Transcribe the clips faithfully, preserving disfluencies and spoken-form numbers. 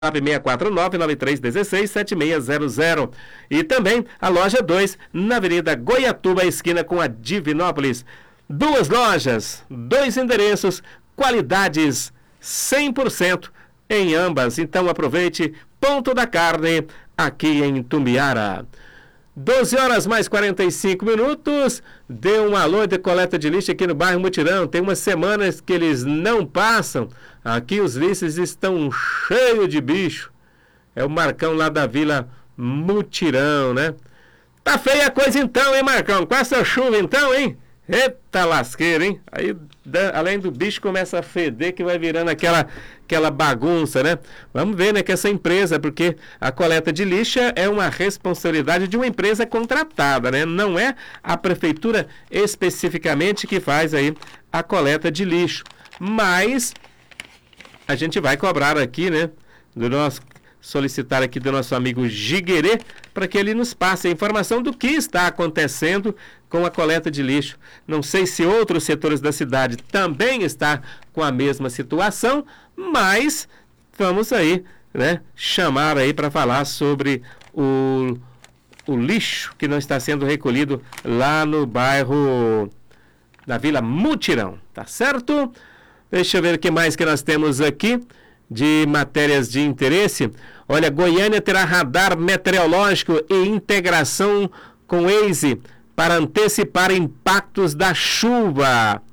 seis quatro nove, nove três um seis, sete seis zero zero. E também a loja dois, na Avenida Goiatuba, esquina com a Divinópolis. Duas lojas, dois endereços, qualidades cem por cento em ambas. Então aproveite, Ponto da Carne, aqui em Itumbiara. doze horas mais quarenta e cinco minutos. Deu um alô de coleta de lixo aqui no bairro Mutirão. Tem umas semanas que eles não passam. Aqui os lixos estão cheios de bicho. É o Marcão lá da Vila Mutirão, né? Tá feia a coisa então, hein, Marcão? Com essa chuva então, hein? Eita lasqueira, hein? Aí, da, além do bicho, começa a feder, que vai virando aquela, aquela bagunça, né? Vamos ver, né, que essa empresa, porque a coleta de lixo é uma responsabilidade de uma empresa contratada, né? Não é a prefeitura especificamente que faz aí a coleta de lixo. Mas a gente vai cobrar aqui, né, do nosso... solicitar aqui do nosso amigo Giguerê para que ele nos passe a informação do que está acontecendo com a coleta de lixo. Não sei se outros setores da cidade também está com a mesma situação, mas vamos aí, né, chamar aí para falar sobre o, o lixo que não está sendo recolhido lá no bairro da Vila Mutirão, tá certo? Deixa eu ver o que mais que nós temos aqui de matérias de interesse. Olha, Goiânia terá radar meteorológico e integração com Waze para antecipar impactos da chuva.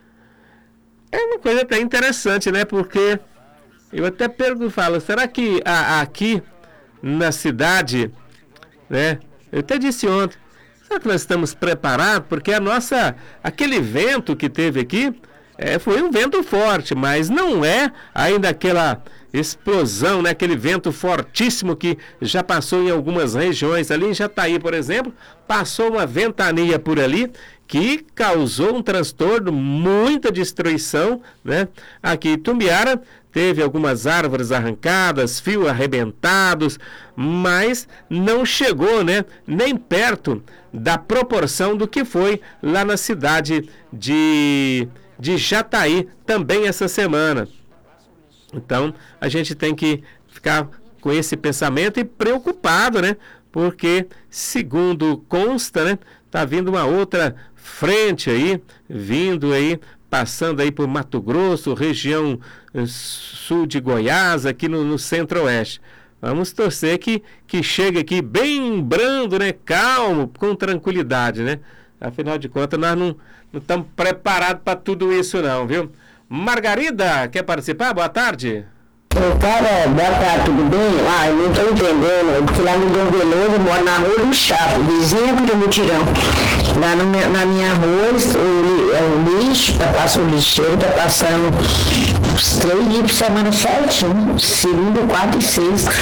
É uma coisa até interessante, né? Porque eu até pergunto, falo, será que a, aqui na cidade, né? Eu até disse ontem, será que nós estamos preparados? Porque a nossa, aquele vento que teve aqui, É, foi um vento forte, mas não é ainda aquela explosão, né? Aquele vento fortíssimo que já passou em algumas regiões. Ali em Jataí, por exemplo, passou uma ventania por ali que causou um transtorno, muita destruição, né? Aqui em Itumbiara teve algumas árvores arrancadas, fios arrebentados, mas não chegou, né, nem perto da proporção do que foi lá na cidade de... de Jataí, também essa semana. Então, a gente tem que ficar com esse pensamento e preocupado, né? Porque, segundo consta, né, tá vindo uma outra frente aí, vindo aí, passando aí por Mato Grosso, região sul de Goiás, aqui no, no centro-oeste. Vamos torcer que, que chegue aqui bem brando, né? Calmo, com tranquilidade, né? Afinal de contas, nós não não estamos preparados para tudo isso não, viu? Margarida, quer participar? Boa tarde. Ô, cara, boa tarde, tudo bem? Ah, eu não estou entendendo, porque lá no Dom Veloso eu moro na rua do Chapo, vizinha do Mutirão. Lá no, na minha rua, o, é o lixo, tá passando o lixeiro, tá passando os três dias por semana certinho, segunda, quarta e sexta.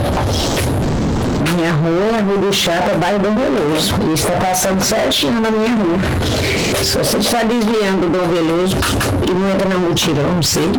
Minha rua é a Rua do Chapo, bairro Dom Veloso. E está passando certinho na minha rua. Se você está desviando do Dom Veloso e não entra na Mutirão, não sei.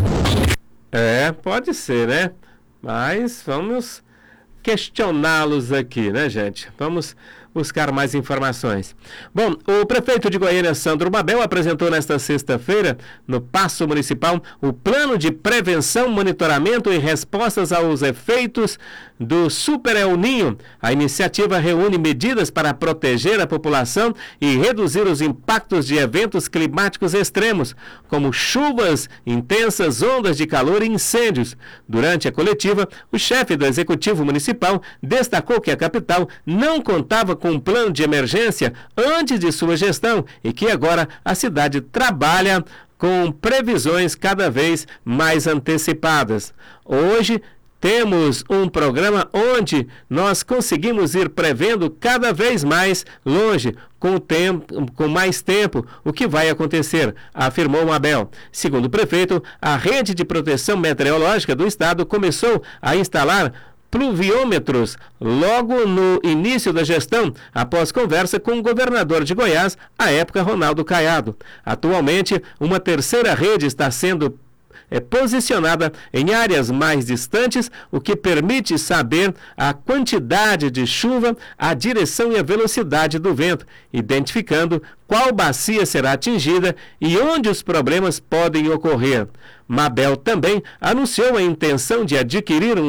É, pode ser, né? Mas vamos questioná-los aqui, né, gente? Vamos buscar mais informações. Bom, o prefeito de Goiânia, Sandro Mabel, apresentou nesta sexta-feira, no Paço Municipal, o Plano de Prevenção, Monitoramento e Respostas aos Efeitos do Super El Ninho. A iniciativa reúne medidas para proteger a população e reduzir os impactos de eventos climáticos extremos, como chuvas intensas, ondas de calor e incêndios. Durante a coletiva, o chefe do Executivo Municipal destacou que a capital não contava com um plano de emergência antes de sua gestão e que agora a cidade trabalha com previsões cada vez mais antecipadas. Hoje temos um programa onde nós conseguimos ir prevendo cada vez mais longe, com, o tempo, com mais tempo, o que vai acontecer, afirmou Mabel. Segundo o prefeito, a rede de proteção meteorológica do estado começou a instalar pluviômetros logo no início da gestão, após conversa com o governador de Goiás, à época Ronaldo Caiado. Atualmente, uma terceira rede está sendo é posicionada em áreas mais distantes, o que permite saber a quantidade de chuva, a direção e a velocidade do vento, identificando qual bacia será atingida e onde os problemas podem ocorrer. Mabel também anunciou a intenção de adquirir um